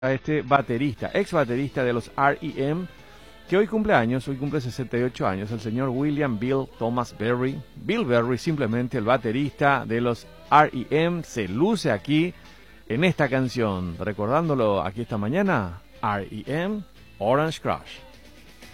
a este baterista, ex baterista de los R.E.M., que hoy cumple 68 años, el señor William Bill Thomas Berry. Bill Berry, simplemente el baterista de los R.E.M., se luce aquí en esta canción. Recordándolo aquí esta mañana, R.E.M., Orange Crush.